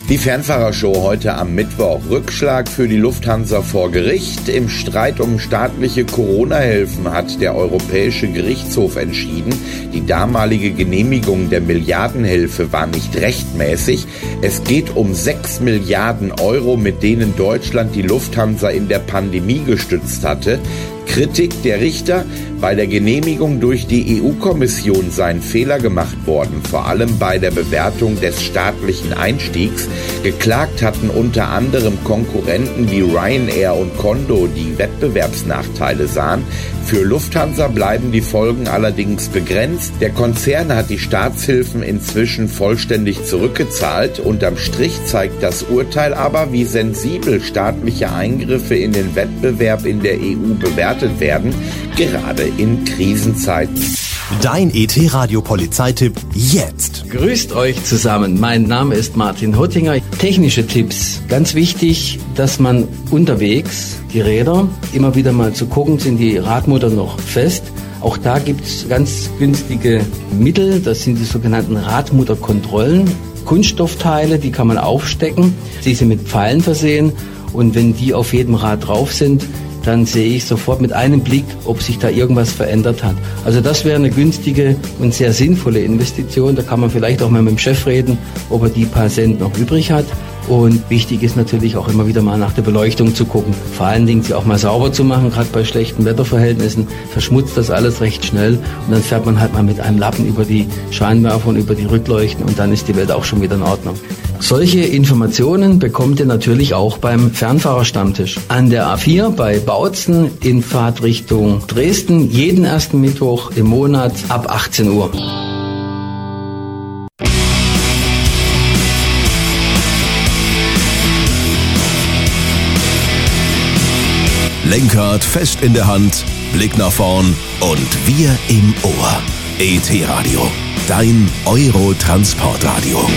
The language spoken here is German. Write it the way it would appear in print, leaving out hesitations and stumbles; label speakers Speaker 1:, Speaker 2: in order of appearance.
Speaker 1: Die Fernfahrershow heute am Mittwoch. Rückschlag für die Lufthansa vor Gericht. Im Streit um staatliche Corona-Hilfen hat der Europäische Gerichtshof entschieden, die damalige Genehmigung der Milliardenhilfe war nicht rechtmäßig. Es geht um 6 Milliarden Euro, mit denen Deutschland die Lufthansa in der Pandemie gestützt hatte. Kritik der Richter: Bei der Genehmigung durch die EU-Kommission seien Fehler gemacht worden, vor allem bei der Bewertung des staatlichen Einstiegs. Geklagt hatten unter anderem Konkurrenten wie Ryanair und Condor, die Wettbewerbsnachteile sahen. Für Lufthansa bleiben die Folgen allerdings begrenzt. Der Konzern hat die Staatshilfen inzwischen vollständig zurückgezahlt. Unterm Strich zeigt das Urteil aber, wie sensibel staatliche Eingriffe in den Wettbewerb in der EU bewertet werden, gerade in Krisenzeiten.
Speaker 2: Dein ET-Radio-Polizeitipp jetzt.
Speaker 3: Grüßt euch zusammen. Mein Name ist Martin Hottinger. Technische Tipps. Ganz wichtig, dass man unterwegs die Räder immer wieder mal zu gucken, sind die Radmutter noch fest. Auch da gibt es ganz günstige Mittel. Das sind die sogenannten Radmutterkontrollen. Kunststoffteile, die kann man aufstecken. Sie sind mit Pfeilen versehen. Und wenn die auf jedem Rad drauf sind, dann sehe ich sofort mit einem Blick, ob sich da irgendwas verändert hat. Also das wäre eine günstige und sehr sinnvolle Investition. Da kann man vielleicht auch mal mit dem Chef reden, ob er die paar Cent noch übrig hat. Und wichtig ist natürlich auch immer wieder mal nach der Beleuchtung zu gucken. Vor allen Dingen sie auch mal sauber zu machen, gerade bei schlechten Wetterverhältnissen verschmutzt das alles recht schnell. Und dann fährt man halt mal mit einem Lappen über die Scheinwerfer und über die Rückleuchten und dann ist die Welt auch schon wieder in Ordnung. Solche Informationen bekommt ihr natürlich auch beim Fernfahrerstammtisch. An der A4 bei Bautzen in Fahrtrichtung Dresden, jeden ersten Mittwoch im Monat ab 18 Uhr.
Speaker 2: Lenkrad fest in der Hand, Blick nach vorn und wir im Ohr. ET-Radio, dein Euro-Transportradio.